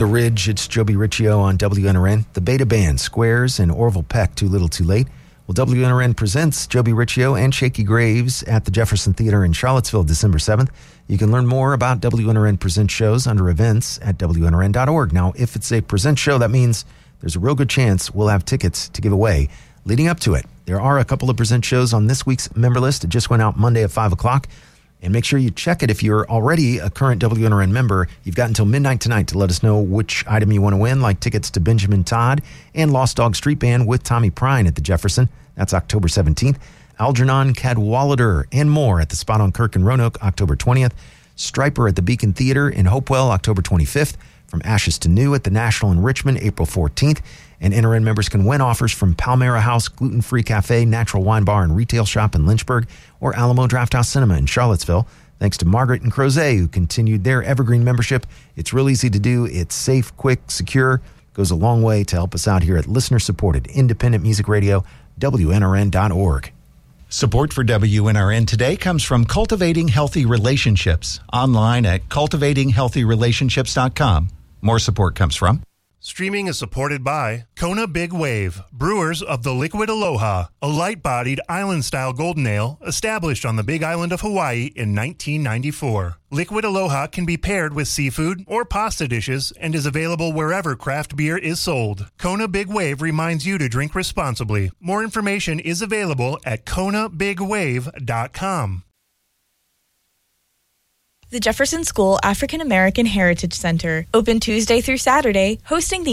The Ridge, it's Joby Riccio on WNRN. The Beta Band, Squares, and Orville Peck, Too Little Too Late. Well, WNRN presents Joby Riccio and Shaky Graves at the Jefferson Theater in Charlottesville, December 7th. You can learn more about WNRN Present shows under events at WNRN.org. Now, if it's a present show, that means there's a real good chance we'll have tickets to give away leading up to it. There are a couple of present shows on this week's member list. It just went out Monday at 5 o'clock. And make sure you check it if you're already a current WNRN member. You've got until midnight tonight to let us know which item you want to win, like tickets to Benjamin Todd and Lost Dog Street Band with Tommy Prine at the Jefferson. That's October 17th. Algernon Cadwallader and more at the Spot on Kirk and Roanoke, October 20th. Striper at the Beacon Theater in Hopewell, October 25th. From Ashes to New at the National in Richmond, April 14th. And NRN members can win offers from Palmera House, Gluten Free Cafe, Natural Wine Bar and Retail Shop in Lynchburg, or Alamo Drafthouse Cinema in Charlottesville. Thanks to Margaret and Crozet, who continued their Evergreen membership. It's real easy to do. It's safe, quick, secure. Goes a long way to help us out here at listener-supported independent music radio, WNRN.org. Support for WNRN today comes from Cultivating Healthy Relationships, online at cultivatinghealthyrelationships.com. More support comes from... Streaming is supported by Kona Big Wave, brewers of the Liquid Aloha, a light-bodied island-style golden ale established on the Big Island of Hawaii in 1994. Liquid Aloha can be paired with seafood or pasta dishes and is available wherever craft beer is sold. Kona Big Wave reminds you to drink responsibly. More information is available at konabigwave.com. The Jefferson School African American Heritage Center, open Tuesday through Saturday, hosting the